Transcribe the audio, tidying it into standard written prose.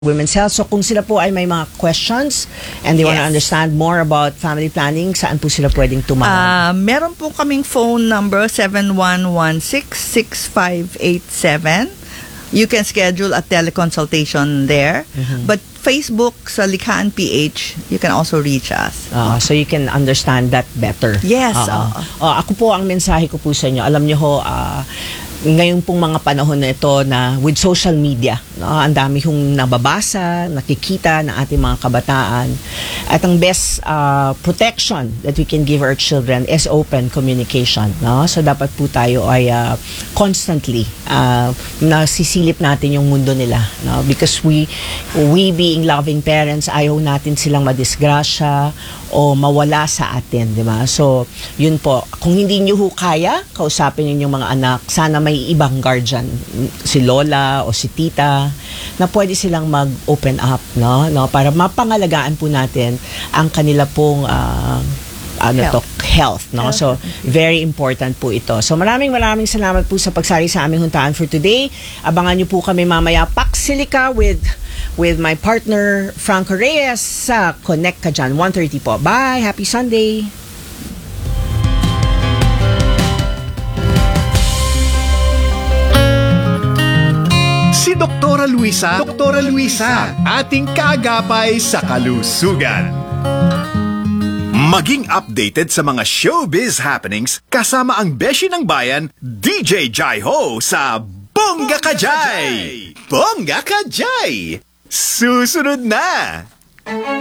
Women's Health. So kung sila po ay may mga questions and they want to understand more about family planning, saan po sila pwedeng tumawag? Meron po kaming phone number 7116-6587. You can schedule a teleconsultation there. But Facebook sa Likhaan PH, you can also reach us. So you can understand that better. Yes. Ako po, ang mensahe ko po sa inyo, alam nyo ho, ngayon pong mga panahon na ito na with social media, ang dami hong nababasa, nakikita ng ating mga kabataan. At ang best protection that we can give our children is open communication. So dapat po tayo ay constantly nasisilip natin yung mundo nila. Because we being loving parents, ayaw natin silang madisgrasya o mawala sa atin, di ba? So, yun po. Kung hindi nyo ho kaya, kausapin ninyong mga anak, sana may ibang guardian, si lola o si tita, na pwede silang mag-open up, no? Para mapangalagaan po natin ang kanila pong health, no? So, very important po ito. So, maraming salamat po sa pagsali sa aming huntaan for today. Abangan nyo po kami mamaya, Paksilika with my partner, Franco Reyes, sa Connect Ka Dyan, 1:30 po. Bye! Happy Sunday! Si Doktora Luisa, ating kaagapay sa kalusugan. Maging updated sa mga showbiz happenings kasama ang beshi ng bayan, DJ Jai Ho sa Bongga Ka Jai! Bongga Ka Jai! Susunod na!